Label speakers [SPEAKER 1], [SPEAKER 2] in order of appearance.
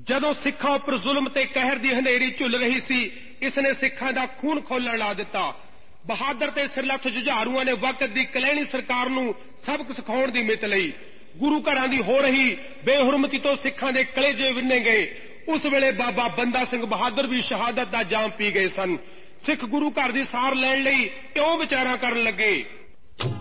[SPEAKER 1] ਜਦੋਂ ਸਿੱਖਾਂ ਉੱਪਰ ਜ਼ੁਲਮ ਤੇ ਕਹਿਰ ਦੀ ਹਨੇਰੀ ਝੁੱਲ ਰਹੀ ਸੀ, ਇਸ ਨੇ ਸਿੱਖਾਂ ਦਾ ਖੂਨ ਖੋਲਣ ਲਾ ਦਿੱਤਾ। ਬਹਾਦਰ ਤੇ ਸਿਰਲੱਥ ਜੁਝਾਰੂਆਂ ਨੇ ਵਕਤ ਦੀ ਕਲੈਣੀ ਸਰਕਾਰ ਨੂੰ ਸਬਕ ਸਿਖਾਉਣ ਦੀ ਮਿੱਤ ਲਈ। ਗੁਰੂ ਘਰਾਂ ਦੀ ਹੋ ਰਹੀ ਬੇਹੁਰਮਤੀ ਤੋਂ ਸਿੱਖਾਂ ਦੇ ਕਲੇਜੇ ਵਿੰਨੇ ਗਏ। ਉਸ ਵੇਲੇ ਬਾਬਾ ਬੰਦਾ ਸਿੰਘ ਬਹਾਦਰ ਵੀ ਸ਼ਹਾਦਤ ਦਾ ਜਾਮ ਪੀ ਗਏ ਸਨ। ਸਿੱਖ ਗੁਰੂ ਘਰ ਦੀ ਸਾਰ ਲੈਣ ਲਈ ਇਉਂ ਵਿਚਾਰਾਂ ਕਰਨ ਲੱਗੇ।